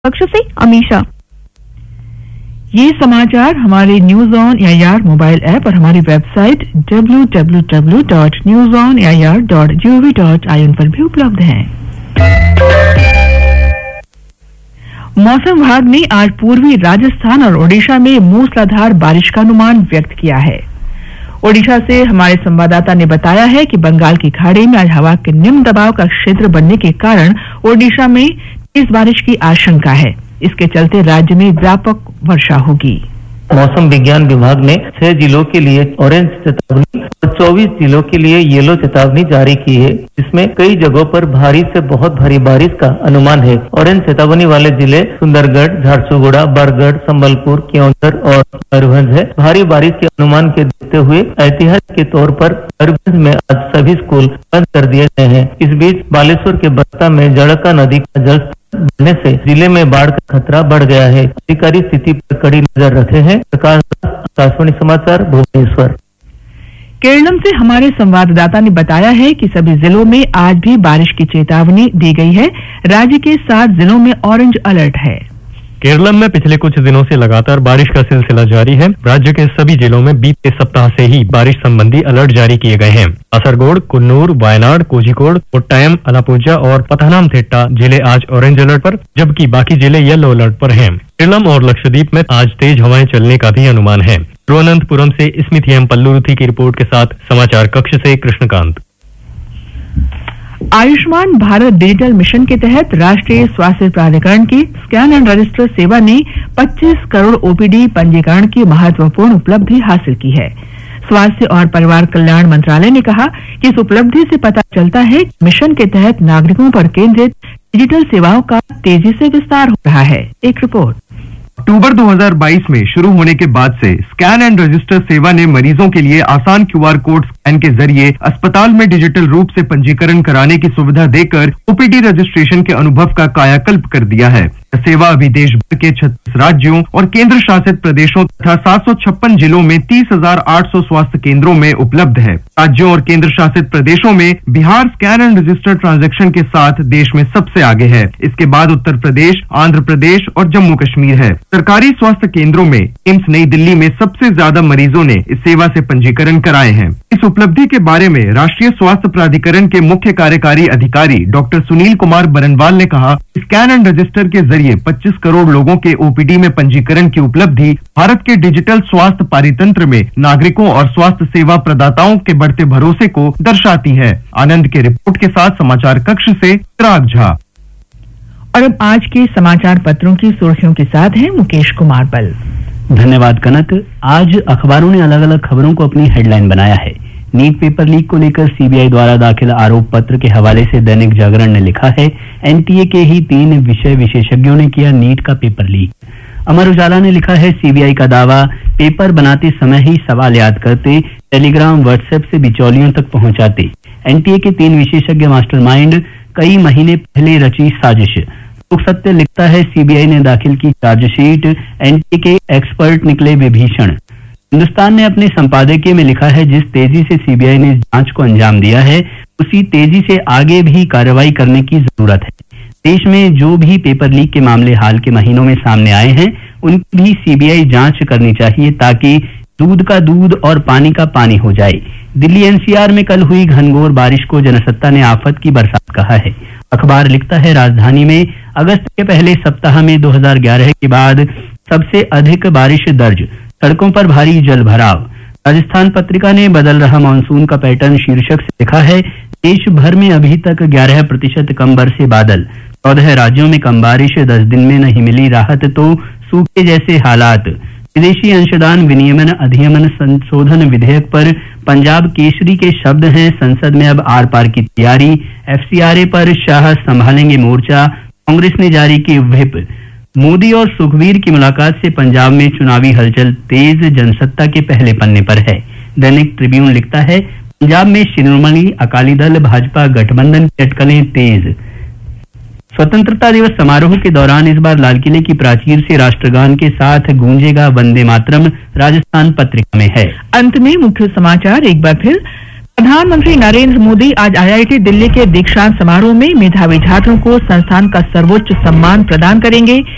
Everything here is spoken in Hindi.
कक्ष से अमीशा। ये समाचार हमारे news on AIR mobile app और हमारी वेबसाइट www.newsonair.gov.in पर भी उपलब्ध हैं। मौसम विभाग ने आज पूर्वी राजस्थान और ओडिशा में मूसलाधार बारिश का अनुमान व्यक्त किया है। ओडिशा से हमारे संवाददाता ने बताया है कि बंगाल की खाड़ी में आज हवा के निम्न दबाव का क्षेत्र बनने के कारण ओडिशा में तेज बारिश की आशंका है। इसके चलते राज्य में व्यापक वर्षा होगी। मौसम विज्ञान विभाग ने 6 जिलों के लिए ऑरेंज चेतावनी और 24 जिलों के लिए येलो चेतावनी जारी की है, जिसमें कई जगहों पर भारी से बहुत भारी बारिश का अनुमान है। ऑरेंज चेतावनी वाले जिले सुंदरगढ़, झारसुगुड़ा, बरगढ़, संबलपुर, केओंझर और मयूरभंज है। भारी बारिश के अनुमान के देखते हुए ऐतिहासिक के तौर पर मयूरभंज में आज सभी स्कूल बंद कर दिए गए हैं। इस बीच बालेश्वर के बस्ता में जड़का नदी का जल बढ़ने से जिले में बाढ़ का खतरा बढ़ गया है। अधिकारी स्थिति पर कड़ी नजर रखे हैं। आकाशवाणी समाचार भुवनेश्वर। केरलम से हमारे संवाददाता ने बताया है कि सभी जिलों में आज भी बारिश की चेतावनी दी गई है। राज्य के 7 जिलों में ऑरेंज अलर्ट है। केरलम में पिछले कुछ दिनों से लगातार बारिश का सिलसिला जारी है। राज्य के सभी जिलों में बीते सप्ताह से ही बारिश संबंधी अलर्ट जारी किए गए हैं। कासरगोड, कुन्नूर, वायनाड, कोझिकोड, कोट्टायम, अलापुझा और पथानमथिट्टा जिले आज ऑरेंज अलर्ट पर, जबकि बाकी जिले येलो अलर्ट पर हैं। केरलम और लक्षद्वीप में आज तेज हवाएं चलने का भी अनुमान है। तिरुवनंतपुरम से स्मिथ एम पल्लुरुथी की रिपोर्ट के साथ समाचार कक्ष से कृष्णकांत। आयुष्मान भारत डिजिटल मिशन के तहत राष्ट्रीय स्वास्थ्य प्राधिकरण की स्कैन एंड रजिस्टर सेवा ने 25 करोड़ ओपीडी पंजीकरण की महत्वपूर्ण उपलब्धि हासिल की है। स्वास्थ्य और परिवार कल्याण मंत्रालय ने कहा कि इस उपलब्धि से पता चलता है कि मिशन के तहत नागरिकों पर केंद्रित डिजिटल सेवाओं का तेजी से विस्तार हो रहा है। एक रिपोर्ट। अक्टूबर 2022 में शुरू होने के बाद से स्कैन एंड रजिस्टर सेवा ने मरीजों के लिए आसान क्यूआर कोड स्कैन के जरिए अस्पताल में डिजिटल रूप से पंजीकरण कराने की सुविधा देकर ओपीडी रजिस्ट्रेशन के अनुभव का कायाकल्प कर दिया है। सेवा अभी देश भर के 36 राज्यों और केंद्र शासित प्रदेशों तथा 756 जिलों में 30,800 स्वास्थ्य केंद्रों में उपलब्ध है। राज्यों और केंद्र शासित प्रदेशों में Bihar scan and register transaction के साथ देश में सबसे आगे है। इसके बाद उत्तर प्रदेश, आंध्र प्रदेश और जम्मू कश्मीर है। सरकारी स्वास्थ्य केंद्रों में एम्स नई दिल्ली में सबसे ज्यादा मरीजों ने इस सेवा से पंजीकरण कराए हैं। इस उपलब्धि के बारे में राष्ट्रीय स्वास्थ्य प्राधिकरण के मुख्य कार्यकारी अधिकारी डॉक्टर सुनील कुमार बरनवाल ने कहा, स्कैन एंड रजिस्टर के जरिए 25 करोड़ लोगों के ओपीडी में पंजीकरण की उपलब्धि भारत के डिजिटल स्वास्थ्य पारितंत्र में नागरिकों और स्वास्थ्य सेवा प्रदाताओं के बढ़ते भरोसे को दर्शाती है। आनंद के रिपोर्ट के साथ समाचार कक्ष से चिराग झा। और अब आज के समाचार पत्रों की सुर्खियों के साथ हैं मुकेश कुमार बल। धन्यवाद कनक। आज अखबारों ने अलग अलग खबरों को अपनी हेडलाइन बनाया है। नीट पेपर लीक को लेकर सीबीआई द्वारा दाखिल आरोप पत्र के हवाले से दैनिक जागरण ने लिखा है, एनटीए के ही 3 विषय विशेषज्ञों ने किया नीट का पेपर लीक। अमर उजाला ने लिखा है, सीबीआई का दावा, पेपर बनाते समय ही सवाल याद करते, टेलीग्राम व्हाट्सएप से बिचौलियों तक पहुंचाते। एनटीए के 3 विशेषज्ञ मास्टरमाइंड, कई महीने पहले रची साजिश। लोक सत्य लिखता है, सीबीआई ने दाखिल की चार्जशीट, एनटीए के एक्सपर्ट निकले विभीषण। हिंदुस्तान ने अपने संपादकीय में लिखा है, जिस तेजी से सीबीआई ने जांच को अंजाम दिया है, उसी तेजी से आगे भी कार्रवाई करने की जरूरत है। देश में जो भी पेपर लीक के मामले हाल के महीनों में सामने आए हैं, उनकी भी सीबीआई जांच करनी चाहिए, ताकि दूध का दूध और पानी का पानी हो जाए। दिल्ली एनसीआर में कल हुई घनघोर बारिश को जनसत्ता ने आफत की बरसात कहा है। अखबार लिखता है, राजधानी में अगस्त के पहले सप्ताह में 2011 के बाद सबसे अधिक बारिश दर्ज, सड़कों पर भारी जल भराव। राजस्थान पत्रिका ने बदल रहा मानसून का पैटर्न शीर्षक से लिखा है, देश भर में अभी तक 11% कम बरसे बादल, 14 राज्यों में कम बारिश, 10 दिन में नहीं मिली राहत तो सूखे जैसे हालात। विदेशी अंशदान विनियमन अधिनियम संशोधन विधेयक पर पंजाब केसरी के शब्द हैं, संसद में अब आर पार की तैयारी। एफसीआरए पर शाह संभालेंगे मोर्चा, कांग्रेस ने जारी की व्हिप। मोदी और सुखबीर की मुलाकात से पंजाब में चुनावी हलचल तेज, जनसत्ता के पहले पन्ने पर है। दैनिक ट्रिब्यून लिखता है, पंजाब में शिरोमणि अकाली दल भाजपा गठबंधन की अटकलें तेज। स्वतंत्रता दिवस समारोह के दौरान इस बार लाल किले की प्राचीर से राष्ट्रगान के साथ गूंजेगा वंदे मातरम, राजस्थान पत्रिका में है। अंत में मुख्य समाचार एक बार फिर। प्रधानमंत्री नरेंद्र मोदी आज आईआईटी दिल्ली के दीक्षांत समारोह में मेधावी छात्रों को संस्थान का सर्वोच्च सम्मान प्रदान करेंगे।